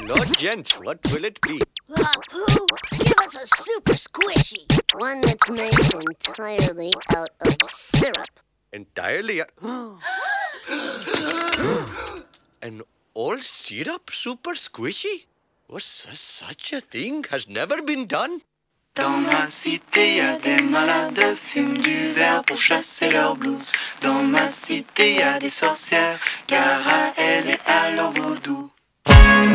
Lord gents, what will it be? Pooh, give us a super squishy. One that's made entirely out of syrup. Entirely. An all syrup super squishy? Such a thing has never been done. Dans ma cité, y a des malades, fument du verre pour chasser leur blues. Dans ma cité, y a des sorcières, car à elle et à leur vaudou.